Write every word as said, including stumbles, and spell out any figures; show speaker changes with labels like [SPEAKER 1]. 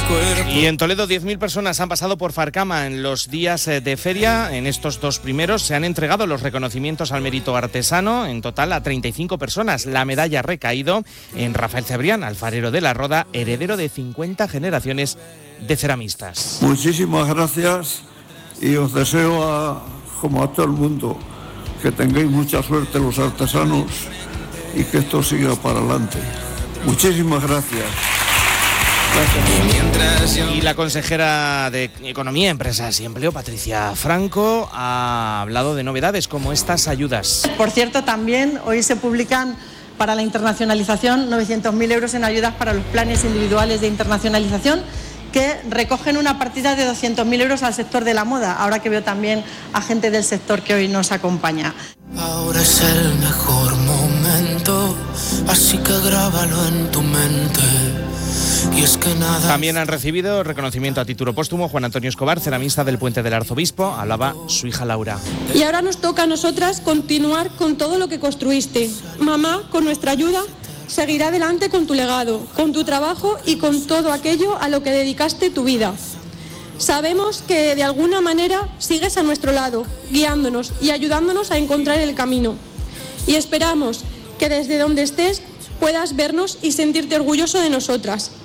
[SPEAKER 1] cuerpos.
[SPEAKER 2] Y en Toledo diez mil personas han pasado por Farcama en los días de feria. En estos dos primeros se han entregado los reconocimientos al mérito artesano, en total a treinta y cinco personas. La medalla ha recaído en Rafael Cebrián, alfarero de la Roda, heredero de cincuenta generaciones de ceramistas.
[SPEAKER 3] Muchísimas gracias y os deseo, a, como a todo el mundo, que tengáis mucha suerte los artesanos y que esto siga para adelante. Muchísimas gracias. Gracias.
[SPEAKER 2] Y la consejera de Economía, Empresas y Empleo, Patricia Franco, ha hablado de novedades como estas ayudas.
[SPEAKER 4] Por cierto, también hoy se publican para la internacionalización novecientos mil euros en ayudas para los planes individuales de internacionalización, que recogen una partida de doscientos mil euros al sector de la moda, ahora que veo también a gente del sector que hoy nos acompaña.
[SPEAKER 1] Ahora es el mejor momento, así que grábalo en tu mente. Y es que nada...
[SPEAKER 2] También han recibido reconocimiento a título póstumo Juan Antonio Escobar, ceramista del Puente del Arzobispo. Hablaba su hija Laura.
[SPEAKER 5] Y ahora nos toca a nosotras continuar con todo lo que construiste. Mamá, con nuestra ayuda, seguirá adelante con tu legado, con tu trabajo y con todo aquello a lo que dedicaste tu vida. Sabemos que de alguna manera sigues a nuestro lado, guiándonos y ayudándonos a encontrar el camino. Y esperamos que desde donde estés puedas vernos y sentirte orgulloso de nosotras.